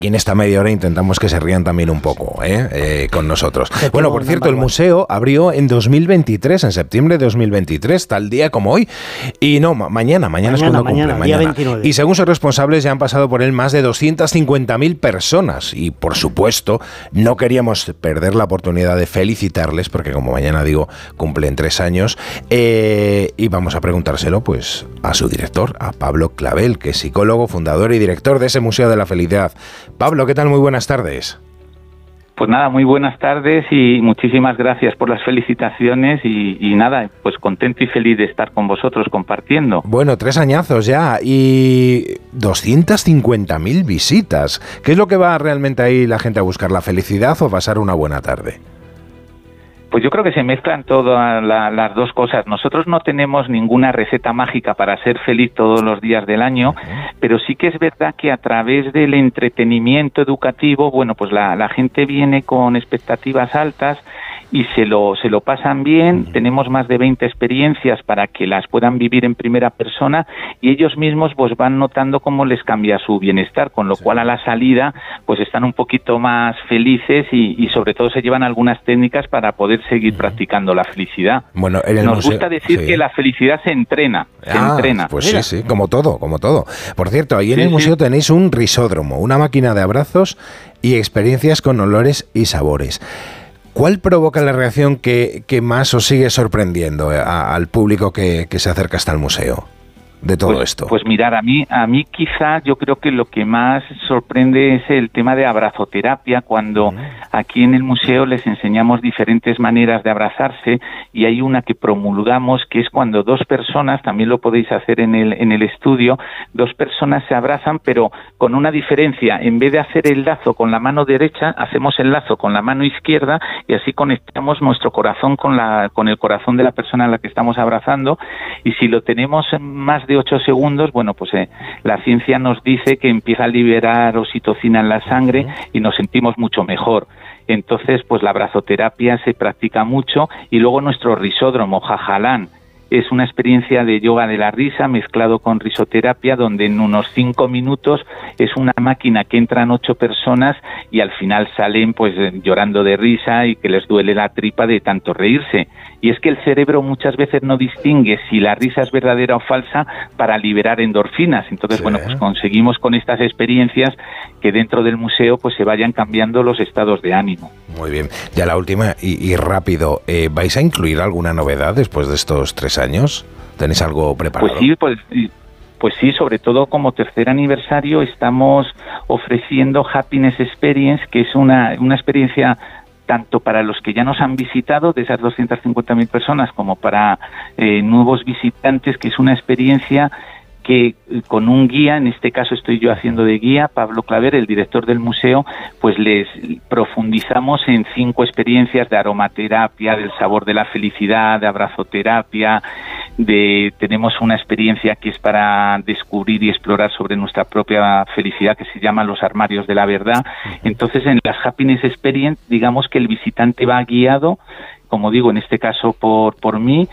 Y en esta media hora intentamos que se rían también un poco con nosotros. Bueno, por cierto, el museo abrió en 2023, en septiembre de 2023, tal día como hoy. Y no, mañana es cuando cumple. Día 29. Y según sus responsables, ya han pasado por él más de 250.000 personas. Y, por supuesto, no queríamos perder la oportunidad de felicitarles, porque, como mañana digo, cumplen 3 años. Y vamos a preguntárselo, pues, a su director, a Pablo Clavel, que es psicólogo, fundador y director de ese Museo de la Felicidad. Pablo, ¿qué tal? Muy buenas tardes. Pues nada, muy buenas tardes y muchísimas gracias por las felicitaciones y nada, pues contento y feliz de estar con vosotros compartiendo. Bueno, 3 añazos ya y 250.000 visitas. ¿Qué es lo que va realmente ahí la gente a buscar? ¿La felicidad o pasar una buena tarde? Pues yo creo que se mezclan todas las dos cosas. Nosotros no tenemos ninguna receta mágica para ser feliz todos los días del año, pero sí que es verdad que a través del entretenimiento educativo, bueno, pues la gente viene con expectativas altas y se lo pasan bien. Tenemos más de 20 experiencias para que las puedan vivir en primera persona y ellos mismos pues van notando cómo les cambia su bienestar, con lo cual a la salida pues están un poquito más felices y sobre todo se llevan algunas técnicas para poder seguir practicando la felicidad. Bueno, en el Nos museo, gusta decir que la felicidad se entrena, Pues sí, como todo. Por cierto, ahí en el museo tenéis un risódromo, una máquina de abrazos y experiencias con olores y sabores. ¿Cuál provoca la reacción que más os sigue sorprendiendo al público que se acerca hasta el museo de todo esto? Pues mirar, a mí quizá yo creo que lo que más sorprende es el tema de abrazoterapia, cuando aquí en el museo les enseñamos diferentes maneras de abrazarse y hay una que promulgamos que es cuando 2 personas, también lo podéis hacer en el estudio, 2 personas se abrazan pero con una diferencia: en vez de hacer el lazo con la mano derecha, hacemos el lazo con la mano izquierda y así conectamos nuestro corazón con el corazón de la persona a la que estamos abrazando, y si lo tenemos más de 8 segundos, bueno, pues la ciencia nos dice que empieza a liberar oxitocina en la sangre y nos sentimos mucho mejor. Entonces, pues la abrazoterapia se practica mucho y luego nuestro risódromo, Jajalán, es una experiencia de yoga de la risa mezclado con risoterapia, donde en unos 5 minutos es una máquina que entran 8 personas y al final salen pues llorando de risa y que les duele la tripa de tanto reírse. Y es que el cerebro muchas veces no distingue si la risa es verdadera o falsa para liberar endorfinas. Entonces, bueno, pues conseguimos con estas experiencias que dentro del museo pues se vayan cambiando los estados de ánimo. Muy bien. Ya la última y rápido, ¿vais a incluir alguna novedad después de estos 3 años? ¿Tenéis algo preparado? Pues sí, sobre todo como tercer aniversario estamos ofreciendo Happiness Experience, que es una experiencia tanto para los que ya nos han visitado, de esas 250.000 personas, como para nuevos visitantes, que es una experiencia que con un guía, en este caso estoy yo haciendo de guía, Pablo Clavel, el director del museo, pues les profundizamos en 5 experiencias de aromaterapia, del sabor de la felicidad, de abrazoterapia, tenemos una experiencia que es para descubrir y explorar sobre nuestra propia felicidad, que se llama Los Armarios de la Verdad. Entonces, en las Happiness Experience, digamos que el visitante va guiado, como digo, en este caso por mí,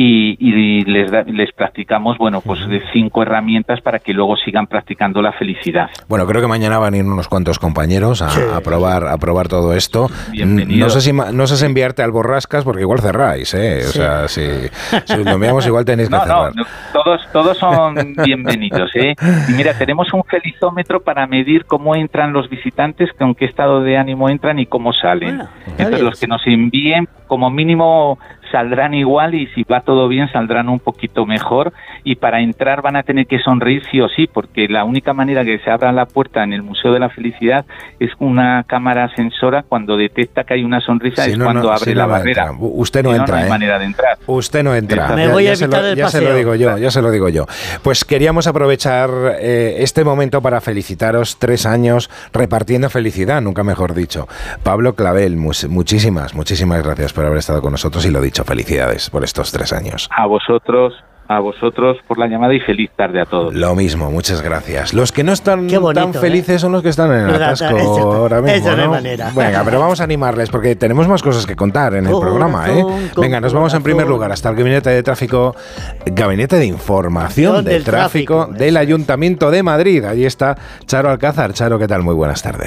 y les practicamos, bueno, pues de 5 herramientas para que luego sigan practicando la felicidad. Bueno, creo que mañana van a ir unos cuantos compañeros a probar todo esto. Bienvenido. No sé si enviarte al Borrascas, porque igual cerráis, ¿eh? O sea, si lo enviamos igual tenéis que cerrar. No, todos son bienvenidos, ¿eh? Y mira, tenemos un felizómetro para medir cómo entran los visitantes, con qué estado de ánimo entran y cómo salen. Entonces, los que nos envíen, como mínimo saldrán igual, y si va todo bien saldrán un poquito mejor, y para entrar van a tener que sonreír sí o sí, porque la única manera que se abra la puerta en el Museo de la Felicidad es una cámara sensora. Cuando detecta que hay una sonrisa es cuando abre la barrera. Usted no entra, no hay manera de entrar. Usted no entra. Me voy a evitar el paseo. Ya se lo digo yo. Pues queríamos aprovechar este momento para felicitaros. 3 años repartiendo felicidad, nunca mejor dicho. Pablo Clavel, muchísimas gracias por haber estado con nosotros, y lo dicho, felicidades por estos 3 años. A vosotros por la llamada y feliz tarde a todos. Lo mismo, muchas gracias. Los que no están tan felices son los que están en el atasco ahora mismo, ¿no? Venga, pero vamos a animarles porque tenemos más cosas que contar en el programa, ¿eh? Venga, nos vamos en primer lugar hasta el Gabinete de Tráfico, Gabinete de Información del Tráfico del Ayuntamiento de Madrid. Allí está Charo Alcázar. Charo, ¿qué tal? Muy buenas tardes.